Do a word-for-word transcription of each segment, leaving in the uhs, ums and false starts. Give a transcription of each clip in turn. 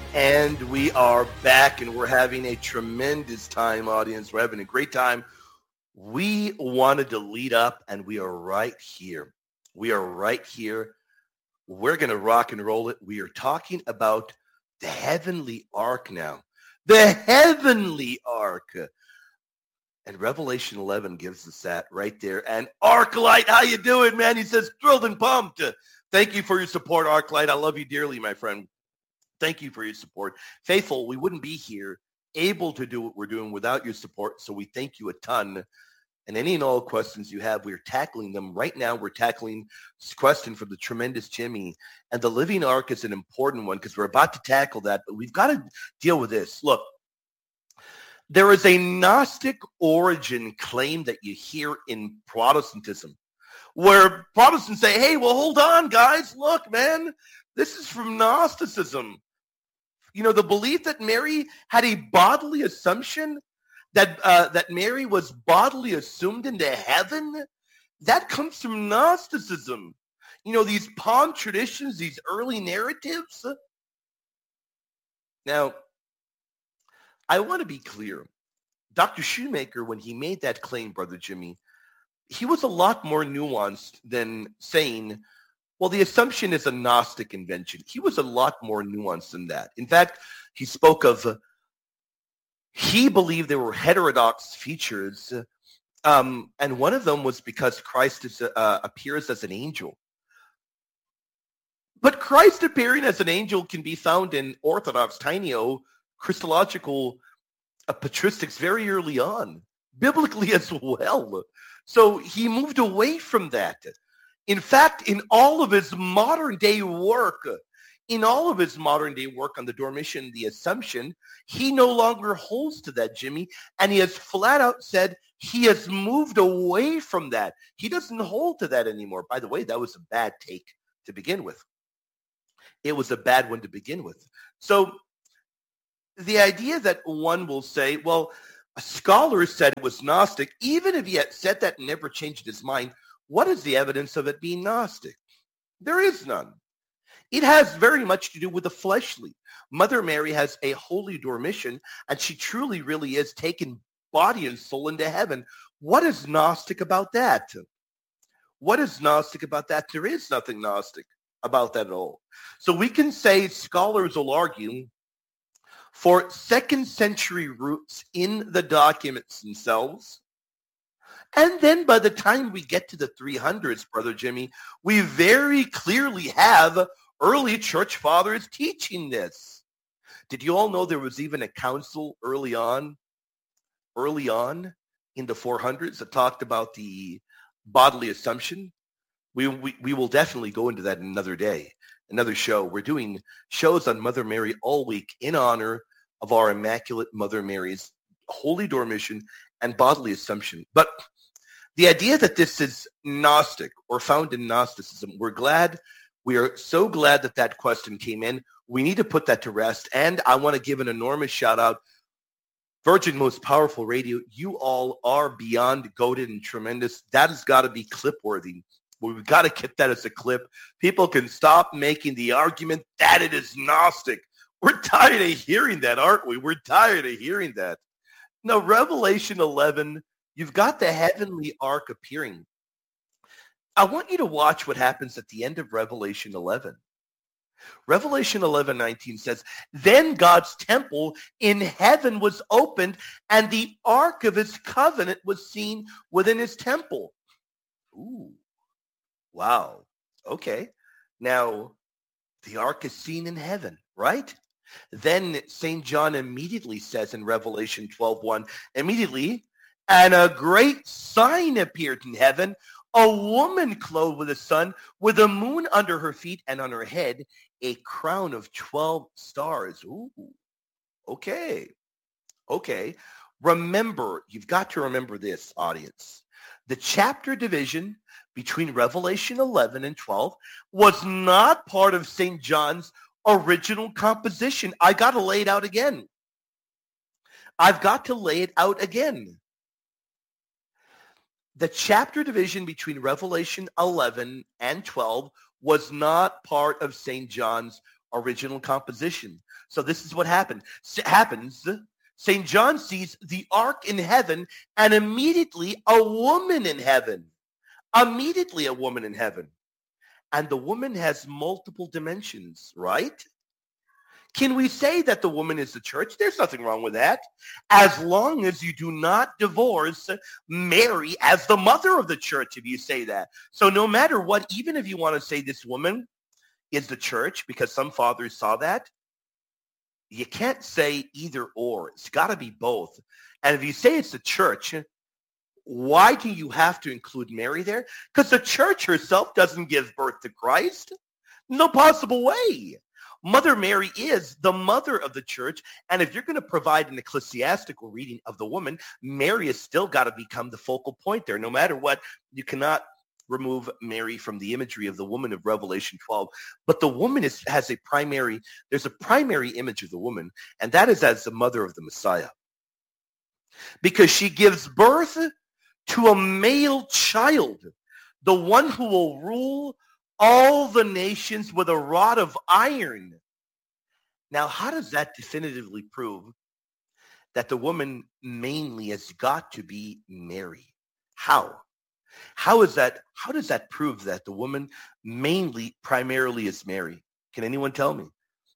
And we are back, and we're having a tremendous time, audience. We're having a great time. We wanted to lead up, and we are right here. We are right here. We're going to rock and roll it. We are talking about the heavenly ark now. The heavenly ark. And Revelation eleven gives us that right there. And Arclight, how you doing, man? He says, thrilled and pumped. Thank you for your support, Arclight. I love you dearly, my friend. Thank you for your support. Faithful, we wouldn't be here able to do what we're doing without your support, so we thank you a ton. And any and all questions you have, we're tackling them. Right now, we're tackling this question from the tremendous Jimmy. And the living ark is an important one because we're about to tackle that, but we've got to deal with this. Look, there is a Gnostic origin claim that you hear in Protestantism, where Protestants say, hey, well, hold on, guys. Look, man, this is from Gnosticism. You know, the belief that Mary had a bodily assumption, that uh, that Mary was bodily assumed into heaven, that comes from Gnosticism. You know, these pawn traditions, these early narratives. Now, I want to be clear. Doctor Shoemaker, when he made that claim, Brother Jimmy, he was a lot more nuanced than saying, well, the assumption is a Gnostic invention. He was a lot more nuanced than that. In fact, he spoke of, uh, he believed there were heterodox features, um, and one of them was because Christ is, uh, appears as an angel. But Christ appearing as an angel can be found in Orthodox, Tiny O, Christological uh, patristics very early on, biblically as well. So he moved away from that. In fact, in all of his modern day work, in all of his modern day work on the Dormition, the Assumption, he no longer holds to that, Jimmy. And he has flat out said he has moved away from that. He doesn't hold to that anymore. By the way, that was a bad take to begin with. It was a bad one to begin with. So the idea that one will say, well, a scholar said it was Gnostic, even if he had said that and never changed his mind, what is the evidence of it being Gnostic? There is none. It has very much to do with the fleshly. Mother Mary has a holy Dormition, and she truly, really is taken body and soul into heaven. What is Gnostic about that? What is Gnostic about that? There is nothing Gnostic about that at all. So we can say scholars will argue for second century roots in the documents themselves. And then by the time we get to the three hundreds, Brother Jimmy, we very clearly have early church fathers teaching this. Did you all know there was even a council early on, early on in the four hundreds that talked about the bodily assumption? We, we, we will definitely go into that another day, another show. We're doing shows on Mother Mary all week in honor of our Immaculate Mother Mary's Holy Dormition and bodily assumption. But the idea that this is Gnostic or found in Gnosticism, we're glad, we are so glad that that question came in. We need to put that to rest. And I want to give an enormous shout out. Virgin Most Powerful Radio, you all are beyond goated and tremendous. That has got to be clip worthy. We've got to get that as a clip. People can stop making the argument that it is Gnostic. We're tired of hearing that, aren't we? We're tired of hearing that. Now, Revelation eleven, you've got the heavenly ark appearing. I want you to watch what happens at the end of Revelation eleven. Revelation eleven nineteen says, then God's temple in heaven was opened, and the ark of his covenant was seen within his temple. Ooh, wow. Okay. Now, the ark is seen in heaven, right? Then Saint John immediately says in Revelation twelve one, immediately, and a great sign appeared in heaven, a woman clothed with the sun, with the moon under her feet, and on her head a crown of twelve stars. Ooh, okay, okay. Remember, you've got to remember this, audience. The chapter division between Revelation eleven and twelve was not part of Saint John's original composition. I got to lay it out again. I've got to lay it out again. The chapter division between Revelation eleven and twelve was not part of Saint John's original composition. So this is what happened. S- happens. Saint John sees the ark in heaven and immediately a woman in heaven. Immediately a woman in heaven. And the woman has multiple dimensions, right? Can we say that the woman is the church? There's nothing wrong with that. As long as you do not divorce Mary as the mother of the church, if you say that. So no matter what, even if you want to say this woman is the church, because some fathers saw that, you can't say either or. It's got to be both. And if you say it's the church, why do you have to include Mary there? Because the church herself doesn't give birth to Christ. No possible way. Mother Mary is the mother of the church. And if you're going to provide an ecclesiastical reading of the woman, Mary has still got to become the focal point there. No matter what, you cannot remove Mary from the imagery of the woman of Revelation twelve. But the woman is, has a primary, there's a primary image of the woman, and that is as the mother of the Messiah. Because she gives birth to a male child, the one who will rule all the nations with a rod of iron. Now, how does that definitively prove that the woman mainly has got to be Mary? How? How is that? How does that prove that the woman mainly, primarily is Mary? Can anyone tell me?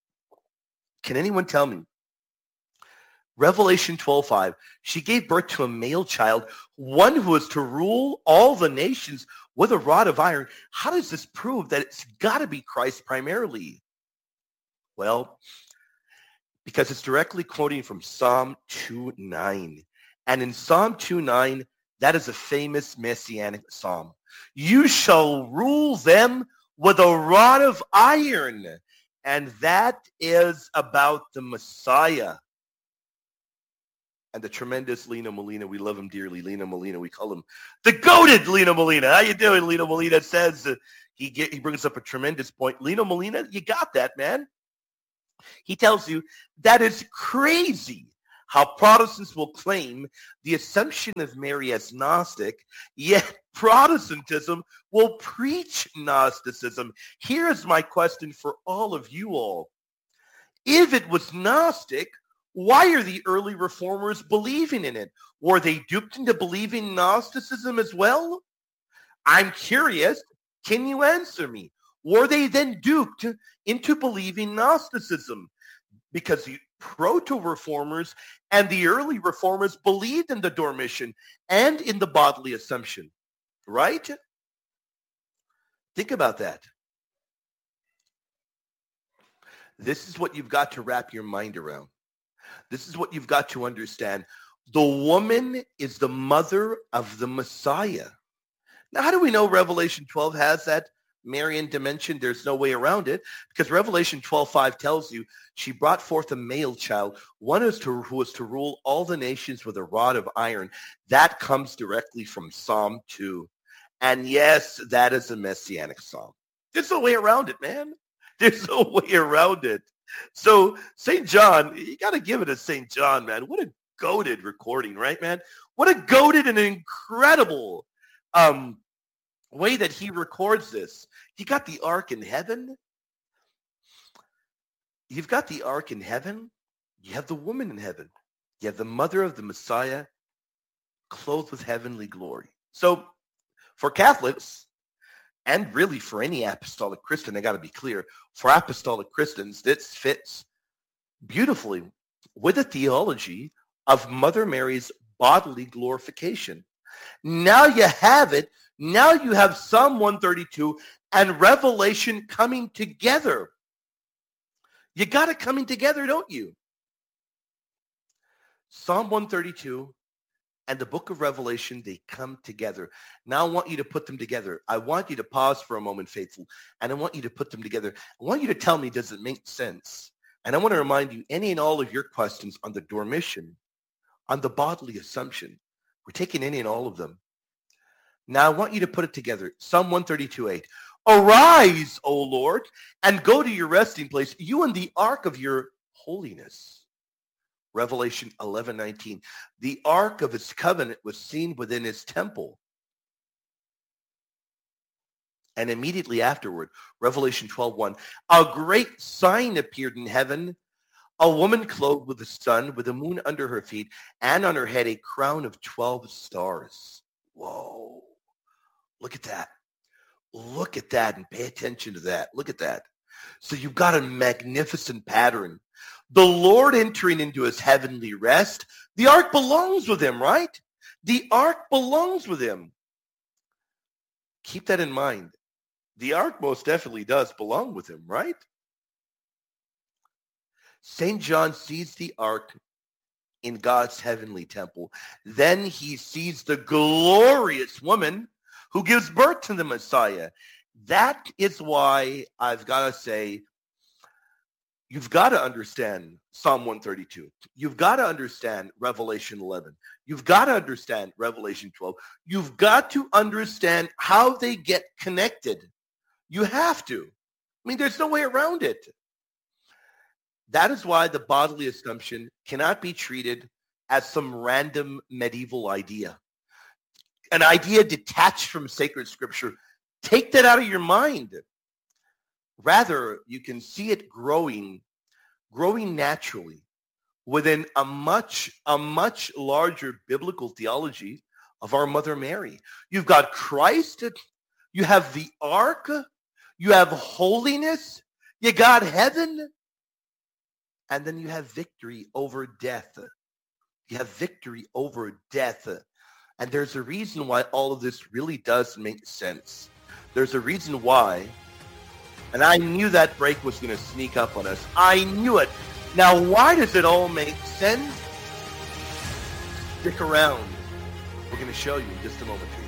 Can anyone tell me? Revelation twelve five, she gave birth to a male child, one who is to rule all the nations with a rod of iron. How does this prove that it's got to be Christ primarily? Well, because it's directly quoting from Psalm two nine. And in Psalm two nine, that is a famous messianic psalm. You shall rule them with a rod of iron. And that is about the Messiah. And the tremendous Lino Molina, we love him dearly. Lino Molina, we call him the goated Lino Molina. How you doing, Lino Molina? Says uh, he get, he brings up a tremendous point. Lino Molina, you got that, man. He tells you that is crazy how Protestants will claim the assumption of Mary as Gnostic, yet Protestantism will preach Gnosticism. Here's my question for all of you all. If it was Gnostic, why are the early reformers believing in it? Were they duped into believing Gnosticism as well? I'm curious. Can you answer me? Were they then duped into believing Gnosticism? Because the proto-reformers and the early reformers believed in the Dormition and in the bodily assumption, right? Think about that. This is what you've got to wrap your mind around. This is what you've got to understand. The woman is the mother of the Messiah. Now, how do we know Revelation twelve has that Marian dimension? There's no way around it, because Revelation twelve five tells you she brought forth a male child, one is to, who was to rule all the nations with a rod of iron. That comes directly from Psalm two. And yes, that is a messianic psalm. There's no way around it, man. There's no way around it. So Saint John, you got to give it to Saint John, man. What a goated recording, right, man? What a goated and incredible um, way that he records this. You got the ark in heaven. You've got the ark in heaven. You have the woman in heaven. You have the mother of the Messiah clothed with heavenly glory. So for Catholics, and really for any apostolic Christian, I got to be clear, for apostolic Christians, this fits beautifully with the theology of Mother Mary's bodily glorification. Now you have it. Now you have Psalm one thirty-two and Revelation coming together. You got it coming together, don't you? Psalm one thirty-two and the book of Revelation, they come together. Now I want you to put them together. I want you to pause for a moment, faithful, and I want you to put them together. I want you to tell me, does it make sense? And I want to remind you, any and all of your questions on the Dormition, on the bodily assumption, we're taking any and all of them. Now I want you to put it together. Psalm one thirty-two eight. Arise, O Lord, and go to your resting place, you and the ark of your holiness. Revelation eleven nineteen. The ark of his covenant was seen within his temple. And immediately afterward, Revelation twelve one, a great sign appeared in heaven, a woman clothed with the sun, with the moon under her feet, and on her head a crown of twelve stars. Whoa. Look at that. Look at that and pay attention to that. Look at that. So you've got a magnificent pattern. The Lord entering into his heavenly rest. The ark belongs with him, right? The ark belongs with him. Keep that in mind. The ark most definitely does belong with him, right? Saint John sees the ark in God's heavenly temple. Then he sees the glorious woman who gives birth to the Messiah. That is why I've got to say, you've got to understand Psalm one thirty-two. You've got to understand Revelation eleven. You've got to understand Revelation twelve. You've got to understand how they get connected. You have to. I mean, there's no way around it. That is why the bodily assumption cannot be treated as some random medieval idea. An idea detached from sacred scripture. Take that out of your mind. Rather, you can see it growing, growing naturally within a much, a much larger biblical theology of our Mother Mary. You've got Christ, you have the ark, you have holiness, you got heaven, and then you have victory over death. You have victory over death. And there's a reason why all of this really does make sense. There's a reason why, and I knew that break was going to sneak up on us. I knew it. Now, why does it all make sense? Stick around. We're going to show you in just a moment.